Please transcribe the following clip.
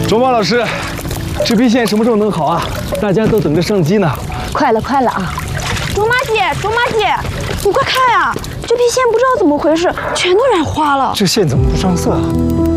卓玛老师，这批线什么时候能好啊？大家都等着上机呢。 快了，快了啊！卓玛姐，你快看呀，这批线不知道怎么回事，全都染花了。 这线怎么不上色啊？